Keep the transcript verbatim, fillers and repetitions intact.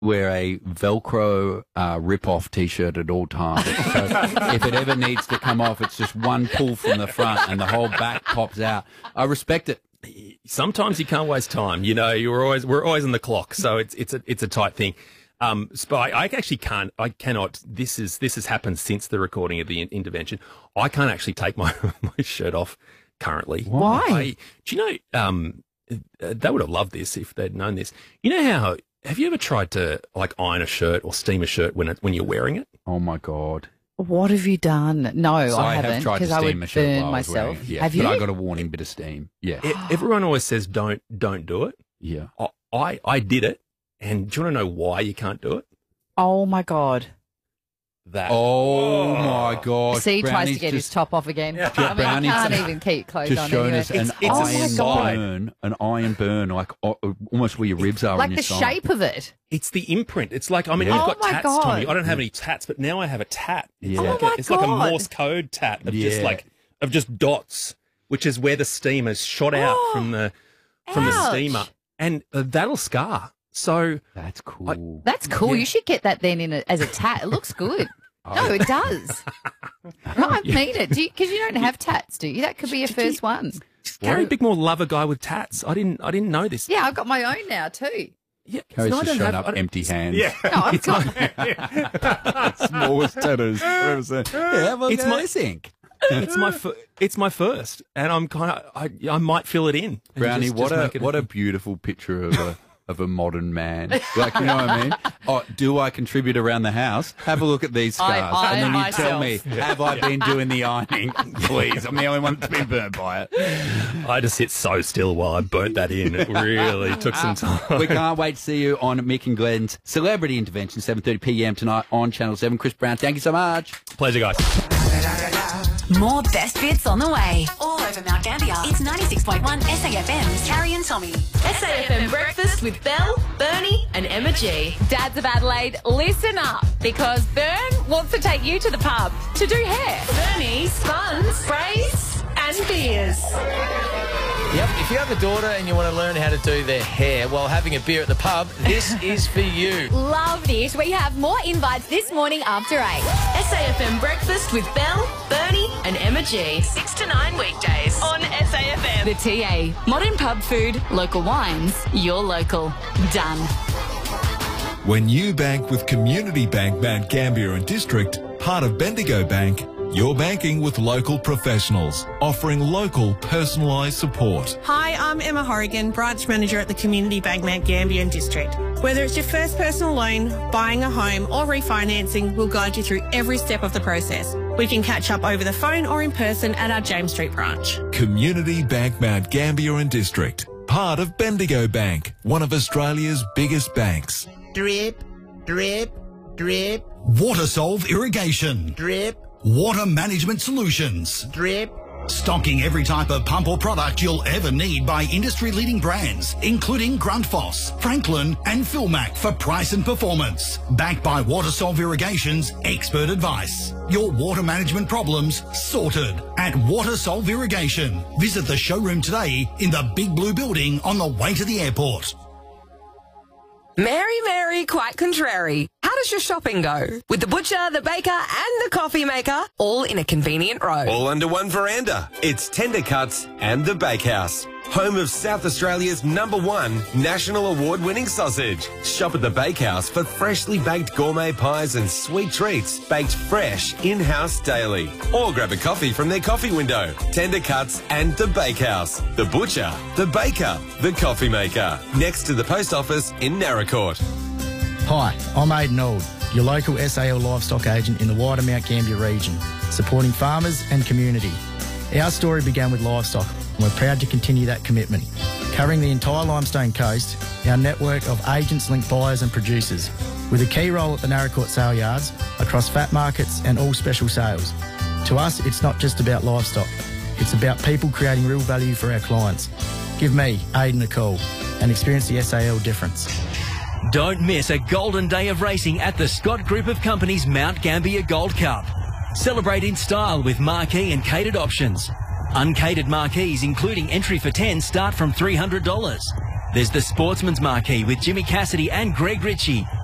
wear a Velcro uh, rip-off T-shirt at all times. So if it ever needs to come off, it's just one pull from the front and the whole back pops out. I respect it. Sometimes you can't waste time. You know, you're always we're always on the clock, so it's it's a it's a tight thing. Um, Spy, I actually can't. I cannot. This is this has happened since the recording of the in- intervention. I can't actually take my my shirt off currently. Why? I, do you know? Um, they would have loved this if they'd known this. You know how? Have you ever tried to like iron a shirt or steam a shirt when it, when you're wearing it? Oh my God. What have you done? No, So I I haven't, have tried to because I steam would a shirt burn while I was myself. wearing it. Yeah, Have you? But I got a warning bit of steam. Yeah. E- Everyone always says don't don't do it. Yeah. I I, I did it, and do you want to know why you can't do it? Oh my God. That. Oh, my God. See, he tries to Brownie's get his just, top off again. I mean, Brownie's I can't even keep clothes just on showing anyway. us an It's- it's a iron side. burn, an iron burn, like uh, almost where your ribs are. Like on your the side. shape of it. It's the imprint. It's like, I mean, Yeah. you've Oh got my tats, God. Tommy. I don't have any tats, but now I have a tat. It's, Yeah. like, Oh a, my it's like a God. Morse code tat of just Yeah. like, of just dots, which is where the steam has shot out Oh, from the, from the ouch. steamer. And uh, that'll scar. So, That's cool. That's cool. Yeah. You should get that then in a, as a tat. It looks good. No, it does. No, I mean it. Because you, 'cause you don't have tats, do you? That could be your first one. Gary Bickmore love a guy with tats. I didn't, I didn't know this. Yeah, I've got my own now too. Yeah. Carrie's no, I just don't showing have- up I don't- empty hands. Yeah. No, I've got. Smallest tattoos I've ever seen. Yeah, have a It's go my- this ink. it's my, fir- it's my first, and I'm kind of, I, I might fill it in. and Brownie, just- what just a make it what a thing. beautiful picture of a of a modern man. Like, you know what I mean? Oh, do I contribute around the house? Have a look at these I scars, iron and then you myself. tell me, have I been doing the ironing? Please, I'm the only one that's been burnt by it. I just sit so still while I burnt that in. It really took some time. We can't wait to see you on Mick and Glenn's Celebrity Intervention, seven thirty p m tonight on Channel seven. Chris Brown, thank you so much. Pleasure, guys. More best bits on the way. All over Mount Gambier. It's ninety-six point one S A F M's Carrie and Tommy. S A F M Breakfast with Belle, Bernie and Emma G. Dads of Adelaide, listen up, because Bern wants to take you to the pub to do hair. Bernie, spuns, sprays and beers. Yep, if you have a daughter and you want to learn how to do their hair while having a beer at the pub, this is for you. Love this. We have more invites this morning after eight. S A F M Breakfast with Belle, Bernie and Emma G. six to nine weekdays on S A F M. The T A. Modern pub food, local wines, your local. Done. When you bank with Community Bank Mount Gambier and District, part of Bendigo Bank, you're banking with local professionals, offering local personalised support. Hi, I'm Emma Horrigan, branch manager at the Community Bank Mount Gambier and District. Whether it's your first personal loan, buying a home or refinancing, we'll guide you through every step of the process. We can catch up over the phone or in person at our James Street branch. Community Bank Mount Gambier and District, part of Bendigo Bank, one of Australia's biggest banks. Drip, drip, drip, WaterSolve Irrigation. drip, Water Management Solutions. drip. Stocking every type of pump or product you'll ever need by industry-leading brands, including Grundfos, Franklin and Philmac for price and performance. Backed by WaterSolve Irrigation's expert advice. Your water management problems sorted at WaterSolve Irrigation. Visit the showroom today in the Big Blue Building on the way to the airport. Mary, Mary, quite contrary. How does your shopping go? With the butcher, the baker and the coffee maker, all in a convenient row. All under one veranda. It's Tender Cuts and the Bakehouse, home of South Australia's number one national award-winning sausage. Shop at the Bakehouse for freshly baked gourmet pies and sweet treats baked fresh in-house daily. Or grab a coffee from their coffee window. Tender Cuts and the Bakehouse, the butcher, the baker, the coffee maker. Next to the post office in Narracourt. Hi, I'm Aidan Old, your local S A L livestock agent in the wider Mount Gambier region, supporting farmers and community. Our story began with livestock, and we're proud to continue that commitment. Covering the entire Limestone Coast, our network of agents link buyers and producers, with a key role at the Narracourt sale yards, across fat markets and all special sales. To us, it's not just about livestock, it's about people creating real value for our clients. Give me, Aidan, a call and experience the S A L difference. Don't miss a golden day of racing at the Scott Group of Companies Mount Gambier Gold Cup. Celebrate in style with marquee and catered options. Uncatered marquees, including entry for ten, start from three hundred dollars. There's the Sportsman's Marquee with Jimmy Cassidy and Greg Ritchie,